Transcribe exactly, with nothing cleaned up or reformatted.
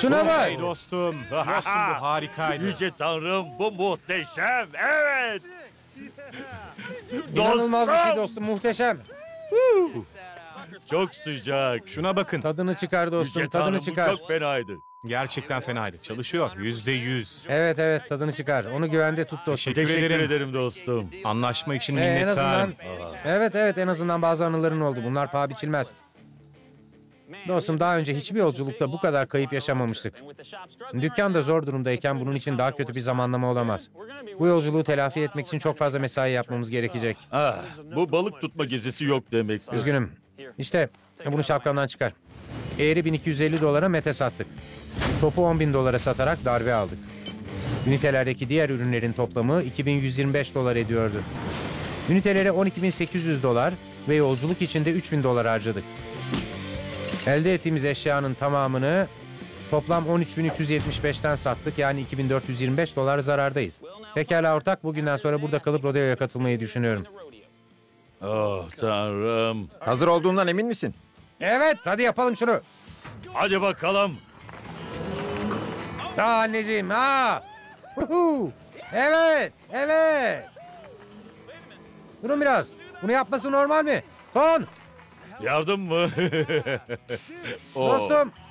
Şuna bak. Hey dostum. Dostum bu harikaydı. Yüce Tanrım, bu muhteşem. Evet. İnanılmaz bir şey dostum, muhteşem. Çok sıcak. Şuna bakın. Tadını çıkar dostum, Yüce tadını Tanrım, bu çıkar. çok fenaydı. Gerçekten fenaydı. Çalışıyor. Yüzde yüz. Evet evet, tadını çıkar. Onu güvende tut dostum. Teşekkür Teşekkür ederim. ederim dostum. Anlaşma için Ee, en minnettarım. azından, evet evet, en azından bazı anıların oldu. Bunlar paha biçilmez. Dostum, daha önce hiçbir yolculukta bu kadar kayıp yaşamamıştık. Dükkan da zor durumdayken bunun için daha kötü bir zamanlama olamaz. Bu yolculuğu telafi etmek için çok fazla mesai yapmamız gerekecek. Ah, bu balık tutma gezisi yok demektir. Üzgünüm. İşte bunu şapkamdan çıkar. Eğri bin iki yüz elli dolara Mete sattık. Topu on bin dolara satarak darbe aldık. Ünitelerdeki diğer ürünlerin toplamı iki bin yüz yirmi beş dolar ediyordu. Ünitelere on iki bin sekiz yüz dolar ve yolculuk için de üç bin dolar harcadık. Elde ettiğimiz eşyanın tamamını toplam on üç bin üç yüz yetmiş beşten sattık, yani iki bin dört yüz yirmi beş dolar zarardayız. Pekala ortak, bugünden sonra burada kalıp rodeoya katılmayı düşünüyorum. Oh Tanrım. Hazır olduğundan emin misin? Evet, hadi yapalım şunu. Hadi bakalım. Aa anneciğim, ha. Huhu. Evet, evet. Durun biraz. Bunu yapması normal mi? Ton, Yardım mı? Oh. dostum.